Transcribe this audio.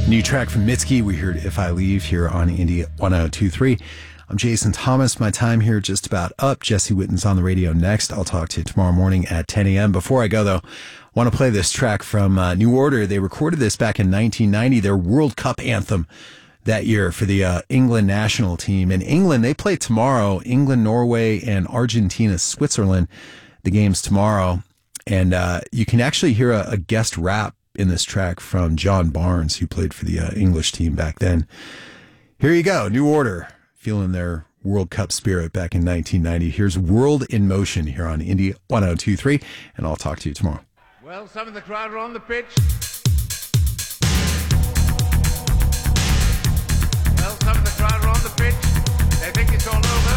New track from Mitski. We heard If I Leave here on Indie 1023. I'm Jason Thomas. My time here just about up. Jesse Witten's on the radio next. I'll talk to you tomorrow morning at 10 a.m. Before I go, though, I want to play this track from New Order. They recorded this back in 1990, their World Cup anthem that year for the England national team. In England, they play tomorrow. England, Norway, and Argentina, Switzerland. The game's tomorrow. And you can actually hear a guest rap in this track from John Barnes, who played for the English team back then. Here you go, New Order, feeling their World Cup spirit back in 1990. Here's World in Motion here on Indie 1023, and I'll talk to you tomorrow. Well, some of the crowd are on the pitch.